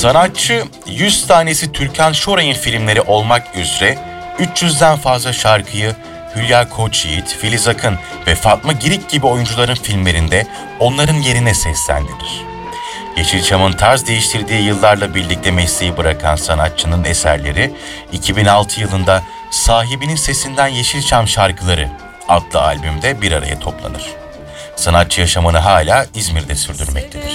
Sanatçı 100 tanesi Türkan Şoray'ın filmleri olmak üzere 300'den fazla şarkıyı Hülya Koçyiğit, Filiz Akın ve Fatma Girik gibi oyuncuların filmlerinde onların yerine seslendirir. Yeşilçam'ın tarz değiştirdiği yıllarla birlikte mesleği bırakan sanatçının eserleri 2006 yılında Sahibinin Sesinden Yeşilçam Şarkıları adlı albümde bir araya toplanır. Sanatçı yaşamını hala İzmir'de sürdürmektedir.